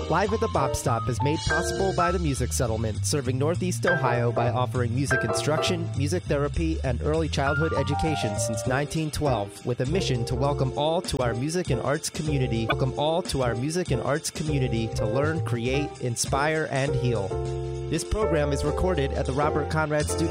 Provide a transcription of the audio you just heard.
Live at the Bop Stop is made possible by the Music Settlement, serving Northeast Ohio by offering music instruction, music therapy, and early childhood education since 1912, with a mission to welcome all to our music and arts community. Welcome all to our music and arts community to learn, create, inspire, and heal. This program is recorded at the Robert Conrad Studio